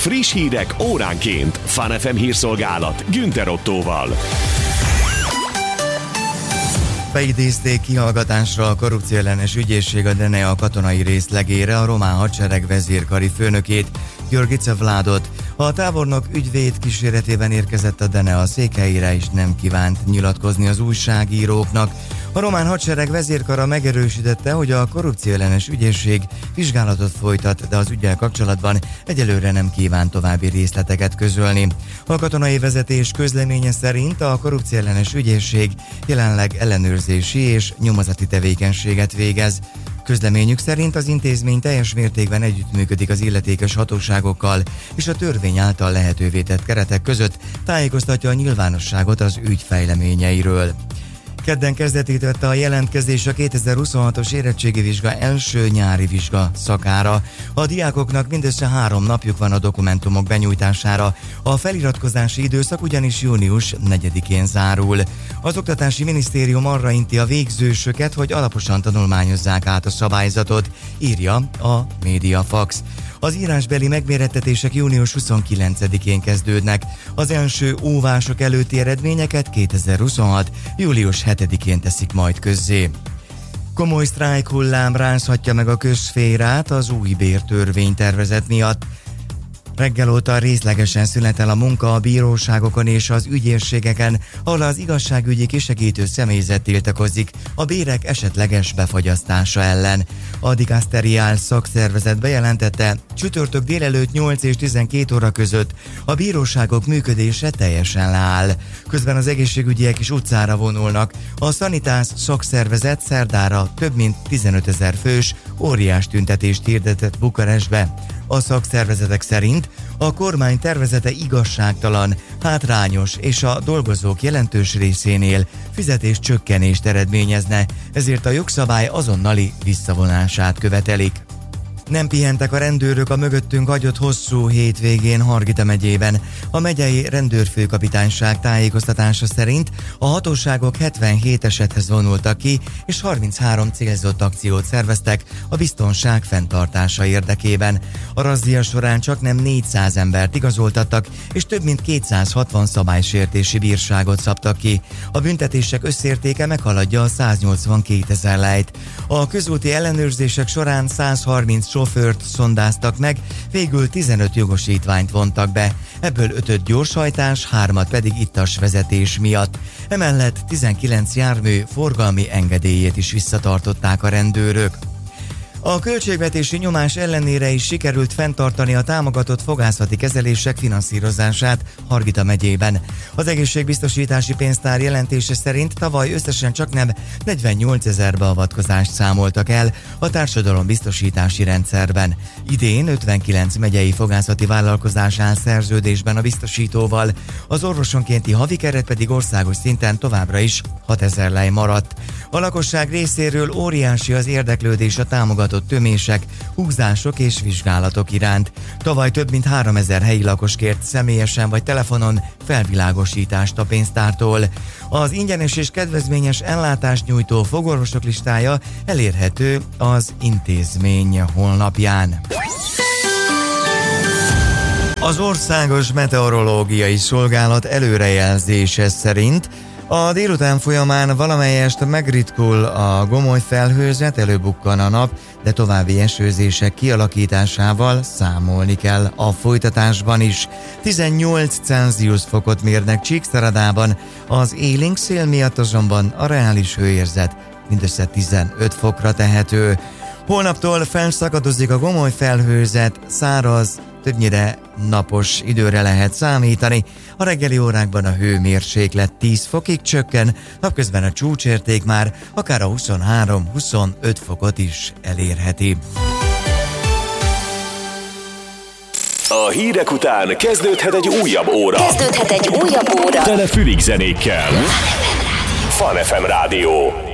Friss hírek óránként. Fun FM hírszolgálat Günther Ottóval. Beidézték kihallgatásra a korrupcióellenes ügyészség a DNA katonai részlegére a román hadsereg vezérkari főnökét, Györgyice Vládot. A tábornok ügyvéd kíséretében érkezett a DNA székhelyére, és nem kívánt nyilatkozni az újságíróknak. A román hadsereg vezérkara megerősítette, hogy a korrupcióellenes ügyészség vizsgálatot folytat, de az üggyel kapcsolatban egyelőre nem kíván további részleteket közölni. A katonai vezetés közleménye szerint a korrupcióellenes ügyészség jelenleg ellenőrzési és nyomozati tevékenységet végez. Közleményük szerint az intézmény teljes mértékben együttműködik az illetékes hatóságokkal, és a törvény által lehetővé tett keretek között tájékoztatja a nyilvánosságot az ügy fejleményeiről. Kedden kezdetét vette a jelentkezés a 2026-os érettségi vizsga első nyári vizsga szakára. A diákoknak mindössze 3 napjuk van a dokumentumok benyújtására. A feliratkozási időszak ugyanis június 4-én zárul. Az Oktatási Minisztérium arra inti a végzősöket, hogy alaposan tanulmányozzák át a szabályzatot, írja a Mediafax. Az írásbeli megmérettetések június 29-én kezdődnek. Az első óvások előtti eredményeket 2026. július 7-én teszik majd közzé. Komoly sztrájk hullám rázhatja meg a közszférát az új bértörvénytervezet miatt. Reggel óta részlegesen szünetel a munka a bíróságokon és az ügyészségeken, ahol az igazságügyi kisegítő személyzet tiltakozik a bérek esetleges befagyasztása ellen. A dikaszteriál szakszervezet bejelentette, csütörtök délelőtt 8 és 12 óra között a bíróságok működése teljesen leáll. Közben az egészségügyiek is utcára vonulnak. A Sanitas szakszervezet szerdára több mint 15 000 fős óriás tüntetést hirdetett Bukarestbe. A szakszervezetek szerint a kormány tervezete igazságtalan, hátrányos és a dolgozók jelentős részénél fizetéscsökkenést eredményezne, ezért a jogszabály azonnali visszavonását követelik. Nem pihentek a rendőrök a mögöttünk hagyott hosszú hétvégén Hargita megyében. A megyei rendőrfőkapitányság tájékoztatása szerint a hatóságok 77 esethez vonultak ki, és 33 célzott akciót szerveztek a biztonság fenntartása érdekében. A razzia során csaknem 400 embert igazoltattak, és több mint 260 szabálysértési bírságot szabtak ki. A büntetések összértéke meghaladja a 182 000 lejt. A közúti ellenőrzések során 130 sofőrt szondáztak meg, végül 15 jogosítványt vontak be, ebből 5 gyorshajtás, 3 pedig ittas vezetés miatt. Emellett 19 jármű forgalmi engedélyét is visszatartották a rendőrök. A költségvetési nyomás ellenére is sikerült fenntartani a támogatott fogászati kezelések finanszírozását Hargita megyében. Az egészségbiztosítási pénztár jelentése szerint tavaly összesen csaknem 48 000 beavatkozást számoltak el a társadalombiztosítási rendszerben. Idén 59 megyei fogászati vállalkozás áll szerződésben a biztosítóval, az orvosonkénti havi keret pedig országos szinten továbbra is 6 000 lej maradt. A lakosság részéről óriási az érdeklődés a támogatott tömések, húzások és vizsgálatok iránt. Tavaly több mint 3000 helyi lakos kért személyesen vagy telefonon felvilágosítást a pénztártól. Az ingyenes és kedvezményes ellátást nyújtó fogorvosok listája elérhető az intézmény honlapján. Az Országos Meteorológiai Szolgálat előrejelzése szerint a délután folyamán valamelyest megritkul a gomoly felhőzet, előbukkan a nap, de további esőzések kialakításával számolni kell a folytatásban is. 18 Celsius fokot mérnek Csíkszeredában, az élénk szél miatt azonban a reális hőérzet mindössze 15 fokra tehető. Holnaptól felszakadozik a gomoly felhőzet, száraz, többnyire napos időre lehet számítani. A reggeli órákban a hőmérséklet 10 fokig csökken, napközben a csúcsérték már akár a 23-25 fokot is elérheti. A hírek után kezdődhet egy újabb óra. Tele fülig zenékkel. Fun FM Rádió.